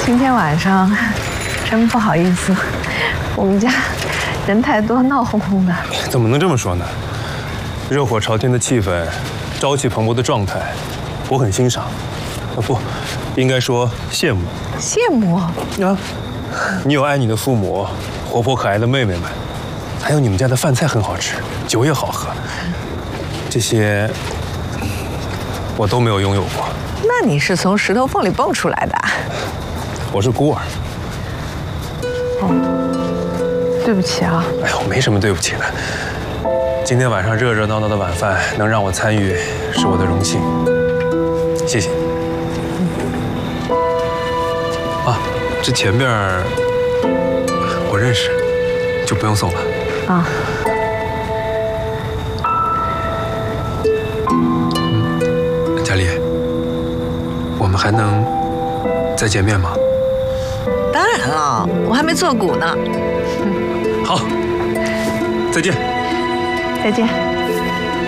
今天晚上真不好意思，我们家人太多，闹哄哄的。 怎么能这么说呢？热火朝天的气氛，朝气蓬勃的状态，我很欣赏。不，应该说羡慕。 羡慕啊！你有爱你的父母，活泼可爱的妹妹们，还有你们家的饭菜很好吃，酒也好喝，这些我都没有拥有过。 那你是从石头缝里蹦出来的？ 我是孤儿。 哦，对不起啊。 哎呦，没什么对不起的。今天晚上热热闹闹的晚饭能让我参与，是我的荣幸。谢谢。啊，这前边我认识，就不用送了。啊。佳丽，我们还能再见面吗？ 当然了，我还没做股呢。 好，再见。 再见。